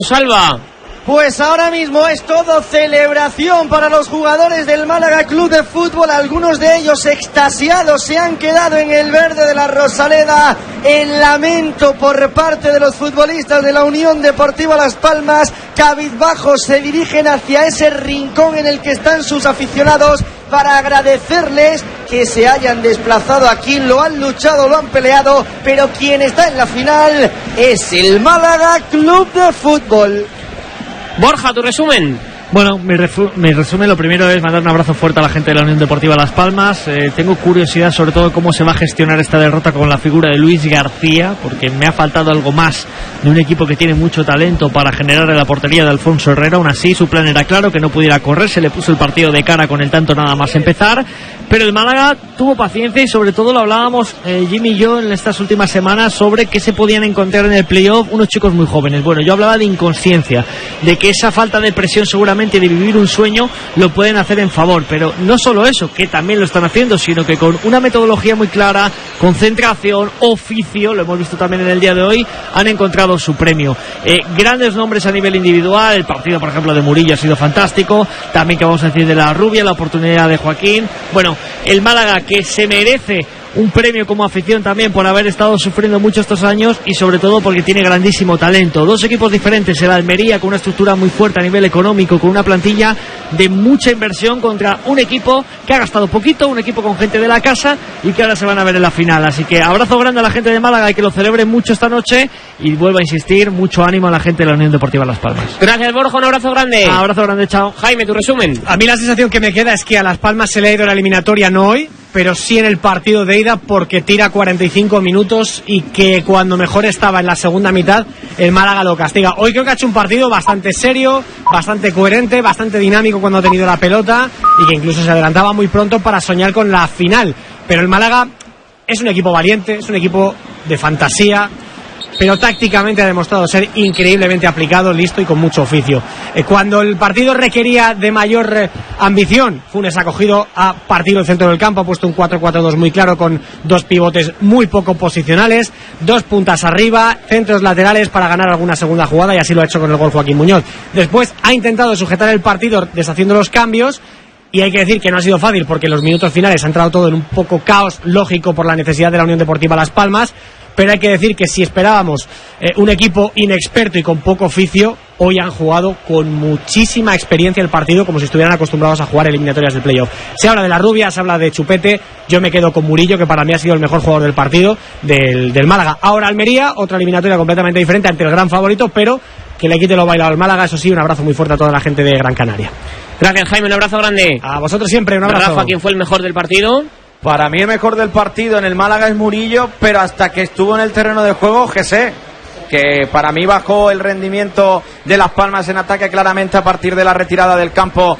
Salva. Pues ahora mismo es todo celebración para los jugadores del Málaga Club de Fútbol. Algunos de ellos extasiados se han quedado en el verde de la Rosaleda. El lamento por parte de los futbolistas de la Unión Deportiva Las Palmas. Cabizbajos se dirigen hacia ese rincón en el que están sus aficionados para agradecerles que se hayan desplazado aquí. Lo han luchado, lo han peleado, pero quien está en la final es el Málaga Club de Fútbol. Borja, tu resumen. Bueno, mi resumen, lo primero es mandar un abrazo fuerte a la gente de la Unión Deportiva Las Palmas. Tengo curiosidad sobre todo cómo se va a gestionar esta derrota con la figura de Luis García, porque me ha faltado algo más de un equipo que tiene mucho talento para generar en la portería de Alfonso Herrera. Aún así, su plan era claro, que no pudiera correr, se le puso el partido de cara con el tanto nada más empezar, pero el Málaga tuvo paciencia y sobre todo lo hablábamos Jimmy y yo en estas últimas semanas sobre qué se podían encontrar en el playoff unos chicos muy jóvenes. Bueno, yo hablaba de inconsciencia, de que esa falta de presión seguramente de vivir un sueño lo pueden hacer en favor, pero no solo eso, que también lo están haciendo, sino que con una metodología muy clara, concentración, oficio, lo hemos visto también en el día de hoy, han encontrado su premio. Grandes nombres a nivel individual, el partido por ejemplo de Murillo ha sido fantástico, también que vamos a decir de la Rubia, la oportunidad de Joaquín. Bueno, el Málaga que se merece un premio como afición también por haber estado sufriendo mucho estos años y sobre todo porque tiene grandísimo talento. Dos equipos diferentes, el Almería con una estructura muy fuerte a nivel económico, con una plantilla de mucha inversión, contra un equipo que ha gastado poquito, un equipo con gente de la casa y que ahora se van a ver en la final. Así que abrazo grande a la gente de Málaga y que lo celebren mucho esta noche, y vuelvo a insistir, mucho ánimo a la gente de la Unión Deportiva Las Palmas. Gracias, Borja, un abrazo grande. Abrazo grande, chao. Jaime, tu resumen. A mí la sensación que me queda es que a Las Palmas se le ha ido la eliminatoria, no hoy, pero sí en el partido de ida, porque tira 45 minutos y que cuando mejor estaba en la segunda mitad el Málaga lo castiga. Hoy creo que ha hecho un partido bastante serio, bastante coherente, bastante dinámico cuando ha tenido la pelota y que incluso se adelantaba muy pronto para soñar con la final. Pero el Málaga es un equipo valiente, es un equipo de fantasía, pero tácticamente ha demostrado ser increíblemente aplicado, listo y con mucho oficio. Cuando el partido requería de mayor ambición, Funes ha cogido a partir del centro del campo, ha puesto un 4-4-2 muy claro con dos pivotes muy poco posicionales, dos puntas arriba, centros laterales para ganar alguna segunda jugada, y así lo ha hecho con el gol Joaquín Muñoz. Después ha intentado sujetar el partido deshaciendo los cambios, y hay que decir que no ha sido fácil porque en los minutos finales ha entrado todo en un poco caos lógico por la necesidad de la Unión Deportiva Las Palmas. Pero hay que decir que si esperábamos un equipo inexperto y con poco oficio, hoy han jugado con muchísima experiencia el partido, como si estuvieran acostumbrados a jugar eliminatorias del playoff. Se habla de la Rubia, se habla de Chupete, yo me quedo con Murillo, que para mí ha sido el mejor jugador del partido del Málaga. Ahora Almería, otra eliminatoria completamente diferente ante el gran favorito, pero que le quite lo bailado al Málaga. Eso sí, un abrazo muy fuerte a toda la gente de Gran Canaria. Gracias, Jaime, un abrazo grande. A vosotros siempre, un abrazo. Rafa, ¿quién fue el mejor del partido? Para mí el mejor del partido en el Málaga es Murillo, pero hasta que estuvo en el terreno de juego, José, que para mí bajó el rendimiento de Las Palmas en ataque claramente a partir de la retirada del campo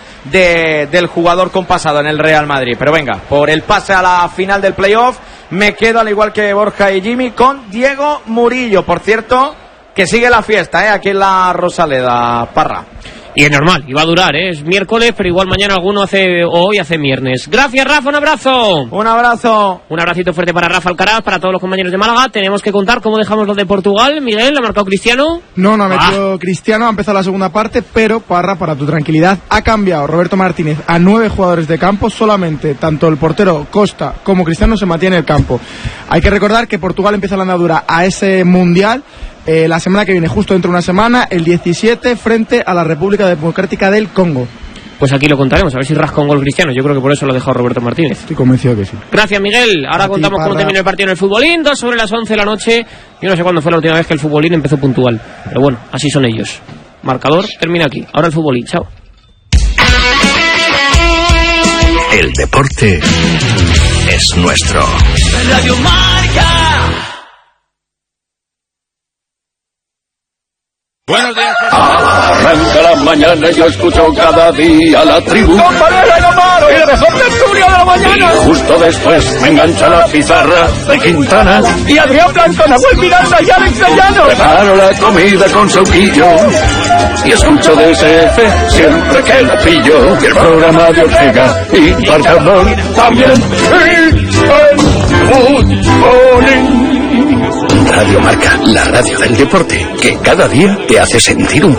del jugador compasado en el Real Madrid. Pero venga, por el pase a la final del playoff, me quedo al igual que Borja y Jimmy con Diego Murillo. Por cierto, que sigue la fiesta, aquí en la Rosaleda, Parra. Y es normal, y va a durar, es miércoles, pero igual mañana alguno hace, o hoy hace viernes. Gracias, Rafa, un abrazo. Un abrazo. Un abracito fuerte para Rafa Alcaraz, para todos los compañeros de Málaga. Tenemos que contar cómo dejamos los de Portugal. Miguel, ¿ha marcado Cristiano? No ha metido Cristiano, ha empezado la segunda parte, pero Parra, para tu tranquilidad, ha cambiado Roberto Martínez a 9 jugadores de campo, solamente tanto el portero Costa como Cristiano se mantiene en el campo. Hay que recordar que Portugal empieza la andadura a ese mundial la semana que viene, justo dentro de una semana, el 17, frente a la República Democrática del Congo. Pues aquí lo contaremos, a ver si rasca un gol Cristiano. Yo creo que por eso lo ha dejado Roberto Martínez. Estoy convencido que sí. Gracias, Miguel. Ahora contamos cómo terminó el partido en el futbolín. 2 sobre las 11 de la noche. Yo no sé cuándo fue la última vez que el futbolín empezó puntual, pero bueno, así son ellos. Marcador termina aquí. Ahora el futbolín. Chao. El deporte es nuestro. Radio Marca. Buenos días. Arranca la mañana y yo escucho cada día la tribu. ¡Con Varela y Amaro! ¡Y la mejor tertulia de la mañana! Y justo después me engancha la pizarra de Quintana. Y Adrián Blanco, Nahuel Miranda y Alex Sellano. Preparo la comida con sauquillo y escucho DSF siempre que la pillo. Y el programa de Ortega y Marcador también. Radio Marca, la radio del deporte, que cada día te hace sentir un